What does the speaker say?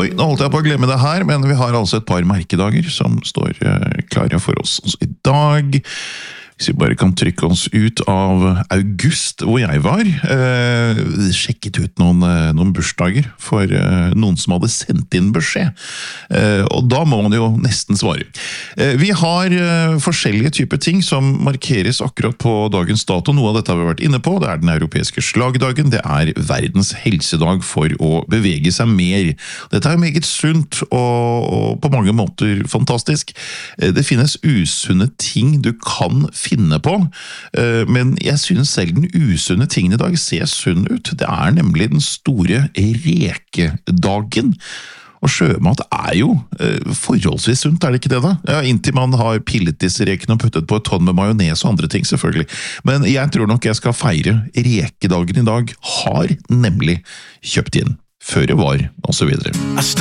Oi, nå holdt jeg på å glemme det her, men vi har altså et par merkedager som står klare for oss i dag. Hvis vi bare kan trykke oss ut av august, hvor jeg var, sjekket ut noen bursdager for noen som hadde sendt inn beskjed. Og da må man jo nesten svare. Vi har forskjellige typer ting som markeres akkurat på dagens dato. Noe av dette har vi vært inne på. Det er den europeiske slagdagen. Det er verdens helsedag for å bevege seg mer. Dette er meget sunt og på mange måter fantastisk. Det finnes usunne ting du kan finne på, men jeg synes selv den usunne tingen i dag ser sunn ut. Det er nemlig den store rekedagen. Og sjømat er jo forholdsvis sunt, er det ikke det da? Ja, inntil man har pillet disse rekene og puttet på et tonn med majones og andre ting, selvfølgelig. Men jeg tror nok jeg skal feire rekedagen i dag. Har nemlig kjøpt inn før det var, og så videre.